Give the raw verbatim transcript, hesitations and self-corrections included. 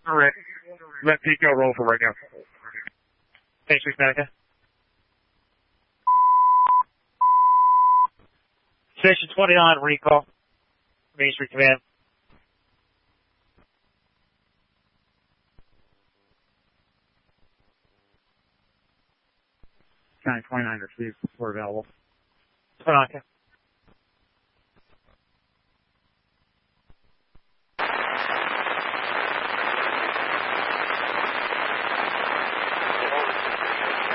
All right. Let Pico roll for right now. Thanks, Medica. Station twenty-nine, recall. Main Street Command. County twenty-nine received. We're available. twenty-nine.